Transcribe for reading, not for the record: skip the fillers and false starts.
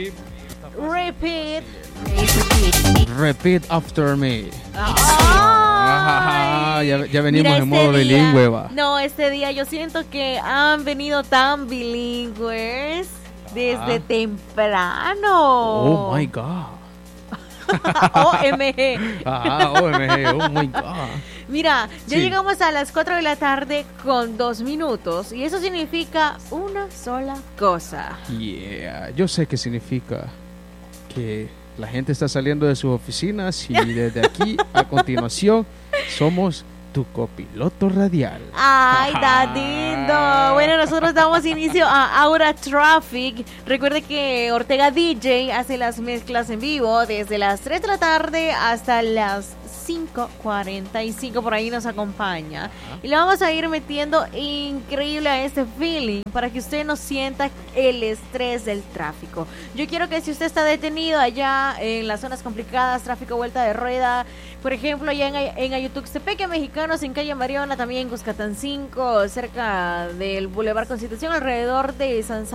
Repeat. Repeat after me. Ya venimos Mira, en modo bilingüe, va. No, este día yo siento que han venido tan bilingües desde temprano. Oh my God. OMG. OMG, oh my God. Mira, ya Sí. llegamos a las 4 de la tarde con 2 minutos y eso significa una sola cosa. Yeah, yo sé qué significa que la gente está saliendo de sus oficinas y desde aquí a continuación somos tu copiloto radial. ¡Ay, está lindo! Bueno, nosotros damos inicio a Aura Traffic. Recuerde que Ortega DJ hace las mezclas en vivo desde las 3 de la tarde hasta las 5:45, por ahí nos acompaña. Y le vamos a ir metiendo increíble a este feeling para que usted no sienta el estrés del tráfico. Yo quiero que si usted está detenido allá en las zonas complicadas, tráfico vuelta de rueda, por ejemplo, allá en Ayutuxtepeque, Mexicanos, en calle Mariona, también en Cuscatancingo, cerca del Boulevard Constitución, alrededor de San